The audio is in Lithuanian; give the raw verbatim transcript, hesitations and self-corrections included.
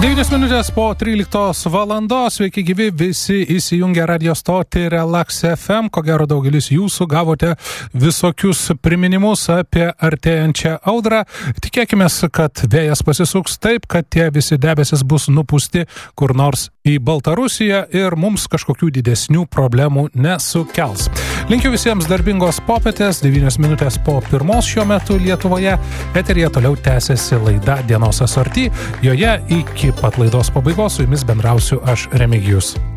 devynios minutės po tryliktos valandos, sveiki gyvi visi įsijungę radio stotį Relax F M. Ko gero daugelis jūsų gavote visokius priminimus apie artėjančią audrą. Tikėkime, kad vėjas pasisuks taip, kad tie visi debesis bus nupūsti kur nors į Baltarusiją ir mums kažkokių didesnių problemų nesukels. Linkiu visiems darbingos popietės, devynios minutės po pirmos šiuo metu Lietuvoje. Eteryje toliau tęsiasi laida Dienos asorti. Joje iki pat laidos pabaigos su jumis bendrausiu aš, Remigijus.